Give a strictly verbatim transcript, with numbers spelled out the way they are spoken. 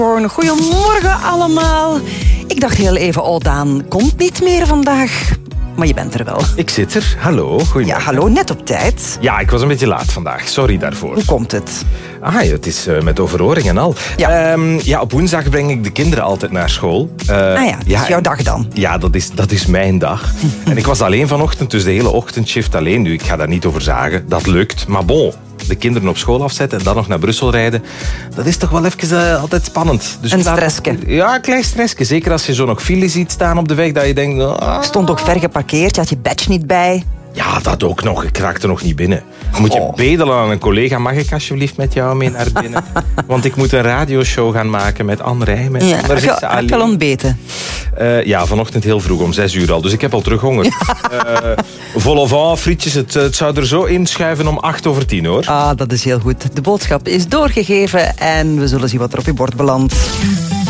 Goedemorgen allemaal. Ik dacht heel even, oh Daan komt niet meer vandaag. Maar je bent er wel. Ik zit er. Hallo. Goedemorgen. Ja, hallo, net op tijd. Ja, ik was een beetje laat vandaag. Sorry daarvoor. Hoe komt het? Ah, het is uh, met overhoring en al. Ja. Um, ja, op woensdag breng ik de kinderen altijd naar school. Uh, ah ja, dat ja, is jouw dag dan. Ja, dat is, dat is mijn dag. En ik was alleen vanochtend, dus de hele ochtendshift alleen. Nu, ik ga daar niet over zagen. Dat lukt. Maar bon, de kinderen op school afzetten en dan nog naar Brussel rijden, dat is toch wel even uh, altijd spannend. Dus een stressje. Ja, een klein stressje. Zeker als je zo nog file ziet staan op de weg, dat je denkt... Ah. Stond ook ver geparkeerd, je had je badge niet bij. Ja, dat ook nog. Ik raakte nog niet binnen. Moet je oh. bedelen aan een collega. Mag ik alsjeblieft met jou mee naar binnen? Want ik moet een radioshow gaan maken met Anne Rijmen. Ja, heb je, heb je al ontbeten? Uh, ja, vanochtend heel vroeg, om zes uur al. Dus ik heb al terug honger. uh, vol au vent, frietjes. Het, het zou er zo inschuiven om acht over tien, hoor. Ah, dat is heel goed. De boodschap is doorgegeven en we zullen zien wat er op je bord belandt.